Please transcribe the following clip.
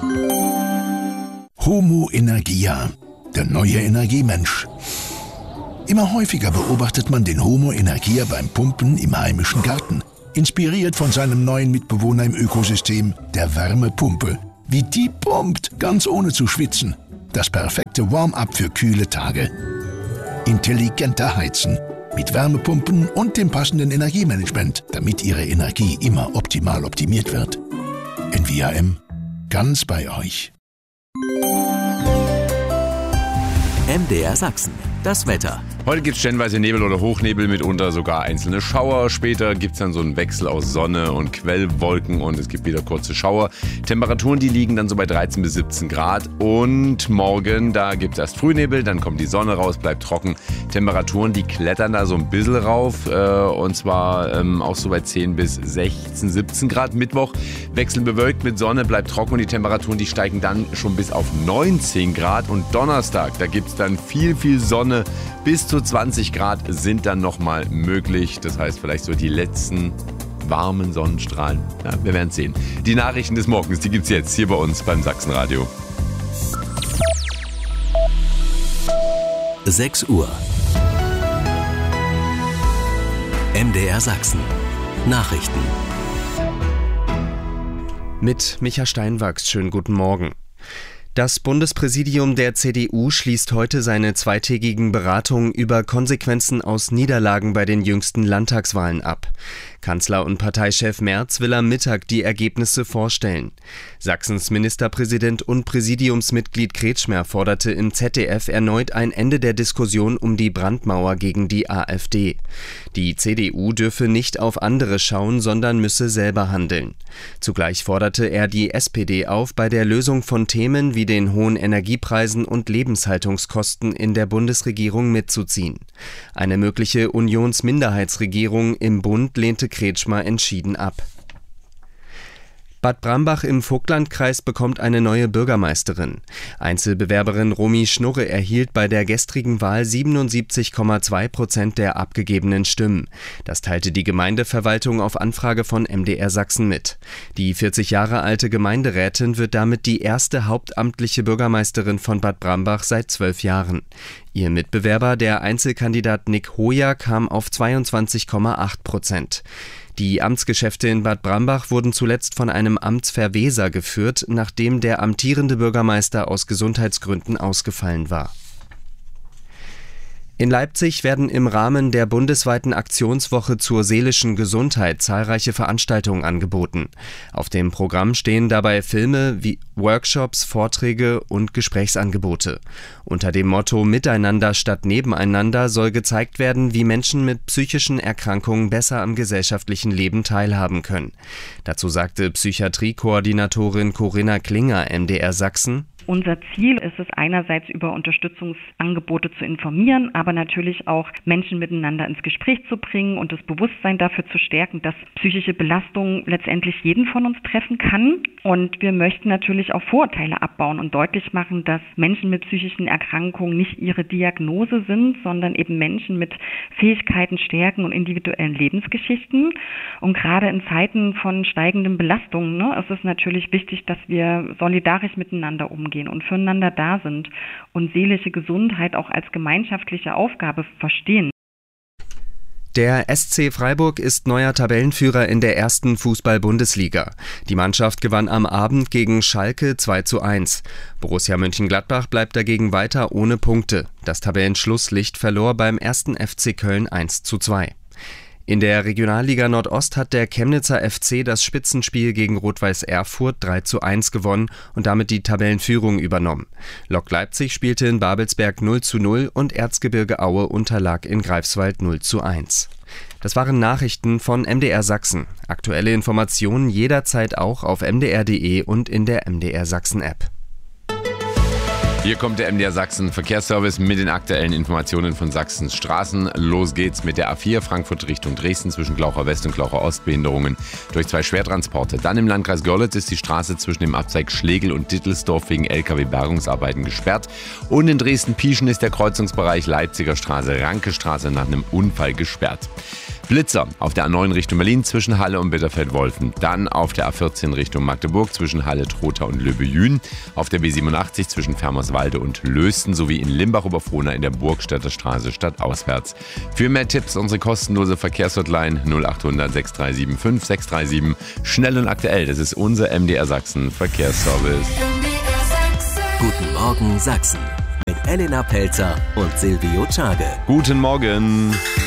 Homo Energia, der neue Energiemensch. Immer häufiger beobachtet man den Homo Energia beim Pumpen im heimischen Garten. Inspiriert von seinem neuen Mitbewohner im Ökosystem, der Wärmepumpe. Wie die pumpt, ganz ohne zu schwitzen. Das perfekte Warm-up für kühle Tage. Intelligenter Heizen. Mit Wärmepumpen und dem passenden Energiemanagement, damit Ihre Energie immer optimal optimiert wird. NVAM, ganz bei euch. MDR Sachsen, das Wetter. Heute gibt es stellenweise Nebel oder Hochnebel, mitunter sogar einzelne Schauer. Später gibt es dann so einen Wechsel aus Sonne und Quellwolken und es gibt wieder kurze Schauer. Temperaturen, die liegen dann so bei 13 bis 17 Grad. Und morgen, da gibt es erst Frühnebel, dann kommt die Sonne raus, bleibt trocken. Temperaturen, die klettern da so ein bisschen rauf. Und zwar auch so bei 10 bis 16, 17 Grad. Mittwoch wechselbewölkt mit Sonne, bleibt trocken und die Temperaturen, die steigen dann schon bis auf 19 Grad. Und Donnerstag, da gibt es dann viel Sonne. Bis zu 20 Grad sind dann nochmal möglich. Das heißt vielleicht so die letzten warmen Sonnenstrahlen. Ja, wir werden es sehen. Die Nachrichten des Morgens, die gibt es jetzt hier bei uns beim Sachsenradio. 6 Uhr. MDR Sachsen. Nachrichten. Mit Micha Steinwachs, schönen guten Morgen. Das Bundespräsidium der CDU schließt heute seine zweitägigen Beratungen über Konsequenzen aus Niederlagen bei den jüngsten Landtagswahlen ab. Kanzler und Parteichef Merz will am Mittag die Ergebnisse vorstellen. Sachsens Ministerpräsident und Präsidiumsmitglied Kretschmer forderte im ZDF erneut ein Ende der Diskussion um die Brandmauer gegen die AfD. Die CDU dürfe nicht auf andere schauen, sondern müsse selber handeln. Zugleich forderte er die SPD auf, bei der Lösung von Themen wie den hohen Energiepreisen und Lebenshaltungskosten in der Bundesregierung mitzuziehen. Eine mögliche Unionsminderheitsregierung im Bund lehnte Kretschmer entschieden ab. Bad Brambach im Vogtlandkreis bekommt eine neue Bürgermeisterin. Einzelbewerberin Romy Schnurre erhielt bei der gestrigen Wahl 77,2% der abgegebenen Stimmen. Das teilte die Gemeindeverwaltung auf Anfrage von MDR Sachsen mit. Die 40 Jahre alte Gemeinderätin wird damit die erste hauptamtliche Bürgermeisterin von Bad Brambach seit 12 Jahren. Ihr Mitbewerber, der Einzelkandidat Nick Hoyer, kam auf 22,8%. Die Amtsgeschäfte in Bad Brambach wurden zuletzt von einem Amtsverweser geführt, nachdem der amtierende Bürgermeister aus Gesundheitsgründen ausgefallen war. In Leipzig werden im Rahmen der bundesweiten Aktionswoche zur seelischen Gesundheit zahlreiche Veranstaltungen angeboten. Auf dem Programm stehen dabei Filme wie Workshops, Vorträge und Gesprächsangebote. Unter dem Motto Miteinander statt Nebeneinander soll gezeigt werden, wie Menschen mit psychischen Erkrankungen besser am gesellschaftlichen Leben teilhaben können. Dazu sagte Psychiatriekoordinatorin Corinna Klinger, MDR Sachsen: Unser Ziel ist es einerseits, über Unterstützungsangebote zu informieren, aber natürlich auch Menschen miteinander ins Gespräch zu bringen und das Bewusstsein dafür zu stärken, dass psychische Belastung letztendlich jeden von uns treffen kann. Und wir möchten natürlich auch Vorurteile abbauen und deutlich machen, dass Menschen mit psychischen Erkrankungen nicht ihre Diagnose sind, sondern eben Menschen mit Fähigkeiten, Stärken und individuellen Lebensgeschichten. Und gerade in Zeiten von steigenden Belastungen, ist es natürlich wichtig, dass wir solidarisch miteinander umgehen und füreinander da sind und seelische Gesundheit auch als gemeinschaftliche Aufgabe verstehen. Der SC Freiburg ist neuer Tabellenführer in der ersten Fußball-Bundesliga. Die Mannschaft gewann am Abend gegen Schalke 2:1. Borussia Mönchengladbach bleibt dagegen weiter ohne Punkte. Das Tabellenschlusslicht verlor beim 1. FC Köln 1:2. In der Regionalliga Nordost hat der Chemnitzer FC das Spitzenspiel gegen Rot-Weiß Erfurt 3:1 gewonnen und damit die Tabellenführung übernommen. Lok Leipzig spielte in Babelsberg 0:0 und Erzgebirge Aue unterlag in Greifswald 0:1. Das waren Nachrichten von MDR Sachsen. Aktuelle Informationen jederzeit auch auf mdr.de und in der MDR Sachsen App. Hier kommt der MDR Sachsen Verkehrsservice mit den aktuellen Informationen von Sachsens Straßen. Los geht's mit der A4 Frankfurt Richtung Dresden zwischen Glaucher West und Glaucher Ost. Behinderungen durch 2 Schwertransporte. Dann im Landkreis Görlitz ist die Straße zwischen dem Abzweig Schlegel und Dittelsdorf wegen LKW-Bergungsarbeiten gesperrt. Und in Dresden-Pieschen ist der Kreuzungsbereich Leipziger Straße-Ranke-Straße nach einem Unfall gesperrt. Blitzer auf der A9 Richtung Berlin zwischen Halle und Bitterfeld-Wolfen. Dann auf der A14 Richtung Magdeburg zwischen Halle, Trotha und Löbejün. Auf der B87 zwischen Fermerswalde und Lösten sowie in Limbach-Oberfrohna in der Burgstädter Straße stadtauswärts. Für mehr Tipps unsere kostenlose Verkehrshotline 0800 637 5637. Schnell und aktuell, das ist unser MDR Sachsen Verkehrsservice. Guten Morgen Sachsen mit Elena Pelzer und Silvio Czage. Guten Morgen.